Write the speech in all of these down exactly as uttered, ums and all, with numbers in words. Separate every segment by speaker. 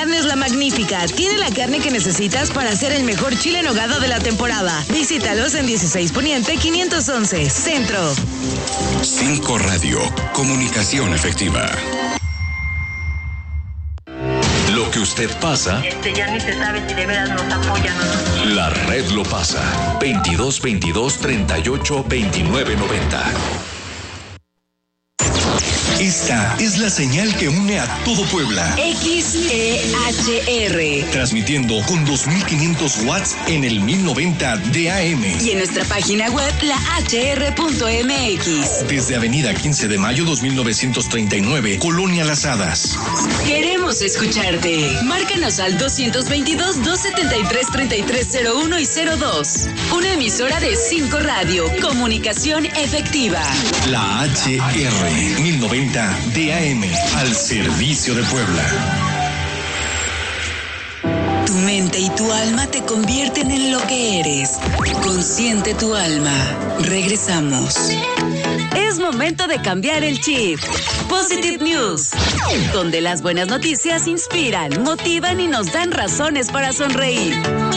Speaker 1: Carnes La Magnífica. Tiene la carne que necesitas para hacer el mejor chile en nogada de la temporada. Visítalos en dieciséis Poniente quinientos once, Centro.
Speaker 2: cinco Radio, comunicación efectiva. Lo que usted pasa,
Speaker 3: Este ya ni se sabe si de veras nos apoyan o no.
Speaker 2: la red lo pasa. veintidós veintidós treinta y ocho veintinueve noventa. Esta es la señal que une a todo Puebla.
Speaker 1: X E H R.
Speaker 2: Transmitiendo con dos mil quinientos watts en el mil noventa de A M.
Speaker 1: Y en nuestra página web, la h r punto m x.
Speaker 2: Desde Avenida quince de Mayo dos mil novecientos treinta y nueve, Colonia Las Hadas.
Speaker 1: Queremos escucharte. Márcanos al dos veintidós, dos setenta y tres, treinta y tres cero uno y cero dos. Una emisora de cinco Radio. Comunicación efectiva.
Speaker 2: La H R mil noventa de A M, al servicio de Puebla.
Speaker 1: Tu mente y tu alma te convierten en lo que eres. Consciente tu alma. Regresamos. Es momento de cambiar el chip. Positive News, donde las buenas noticias inspiran, motivan y nos dan razones para sonreír.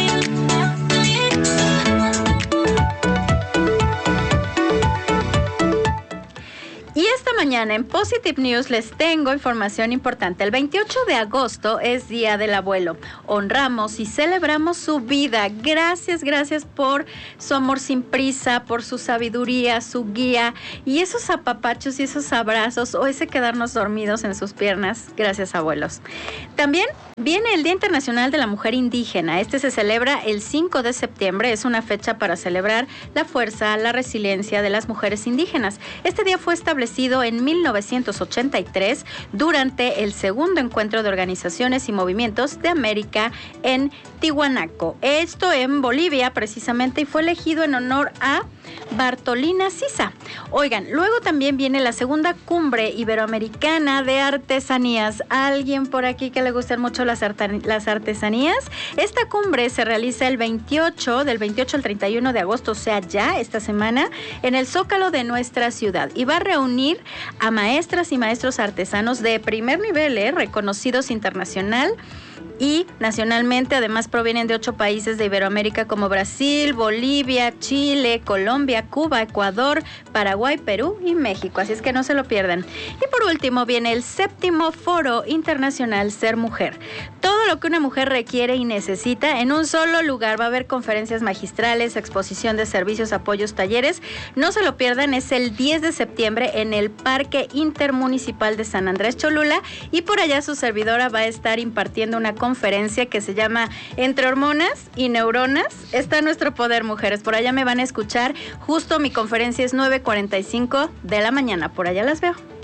Speaker 4: Y esta mañana en Positive News les tengo información importante. El veintiocho de agosto es Día del Abuelo. Honramos y celebramos su vida. Gracias, gracias por su amor sin prisa, por su sabiduría, su guía y esos apapachos y esos abrazos o ese quedarnos dormidos en sus piernas. Gracias, abuelos. También viene el Día Internacional de la Mujer Indígena. Este se celebra el cinco de septiembre. Es una fecha para celebrar la fuerza, la resiliencia de las mujeres indígenas. Este día fue establecido en mil novecientos ochenta y tres durante el segundo encuentro de organizaciones y movimientos de América en Tiwanaco. Esto en Bolivia precisamente, y fue elegido en honor a Bartolina Sisa. Oigan, luego también viene la segunda cumbre iberoamericana de artesanías. ¿Alguien por aquí que le gustan mucho las, artan- las artesanías? Esta cumbre se realiza el veintiocho, del veintiocho al treinta y uno de agosto, o sea ya esta semana, en el Zócalo de nuestra ciudad, y va a reunir a maestras y maestros artesanos de primer nivel, eh, reconocidos internacional y nacionalmente. Además provienen de ocho países de Iberoamérica como Brasil, Bolivia, Chile, Colombia, Cuba, Ecuador, Paraguay, Perú y México, así es que no se lo pierdan. Y por último viene el séptimo Foro Internacional Ser Mujer. Todo lo que una mujer requiere y necesita en un solo lugar. Va a haber conferencias magistrales, exposición de servicios, apoyos, talleres. No se lo pierdan, es el diez de septiembre en el Parque Intermunicipal de San Andrés Cholula, y por allá su servidora va a estar impartiendo una conferencia que se llama Entre Hormonas y Neuronas está nuestro poder, mujeres. Por allá me van a escuchar. Justo mi conferencia es nueve cuarenta y cinco de la mañana. Por allá las veo.